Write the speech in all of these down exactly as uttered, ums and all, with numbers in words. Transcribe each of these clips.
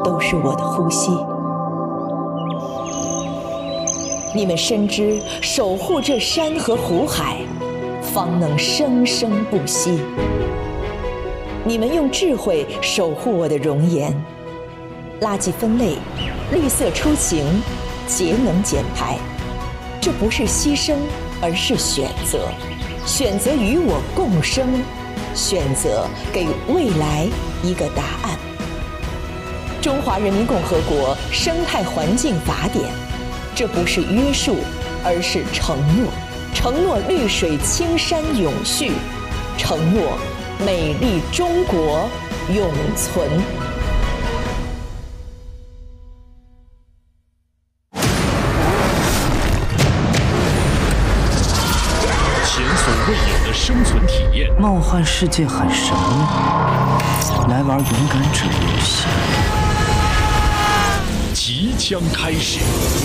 都是我的呼吸。你们深知守护这山河湖海，方能生生不息。你们用智慧守护我的容颜，垃圾分类，绿色出行，节能减排。这不是牺牲，而是选择。选择与我共生，选择给未来一个答案。中华人民共和国生态环境法典，这不是约束，而是承诺。承诺绿水青山永续，承诺美丽中国永存。 前所未有的生存体验， 梦幻世界很神秘，来玩勇敢者游戏。 即将开始。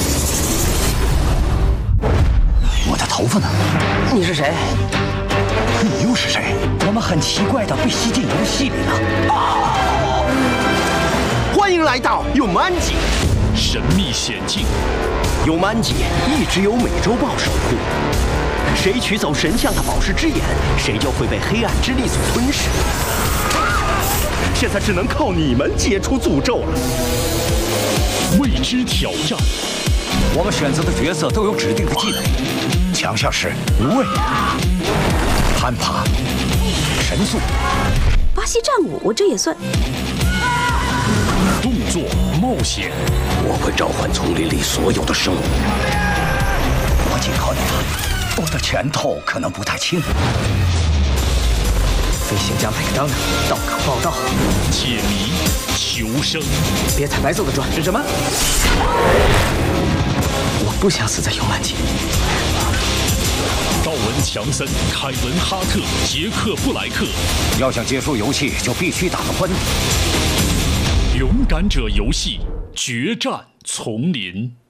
我的头发呢？你是谁？ 你又是谁？ 我们很奇怪的被吸进游戏里了。啊！ 欢迎来到永安井。 神秘险境， 永安井一直由美洲豹守护。谁取走神像的宝石之眼，谁就会被黑暗之力所吞噬。现在只能靠你们解除诅咒了。 未知挑战。 我们选择的角色都有指定的技能， 强项是无畏、攀爬、神速。 巴西战舞，我这也算。 动作冒险， 我会召唤丛林里所有的生物。 我警告你了，我的拳头可能不太轻。飞行家麦克当娜，到岗报道。 解谜求生， 别踩白色的砖是什么？我不想死在永安井。 道文·强森、凯文·哈特、杰克·布莱克。 要想结束游戏，就必须打个分。 勇敢者游戏决战丛林。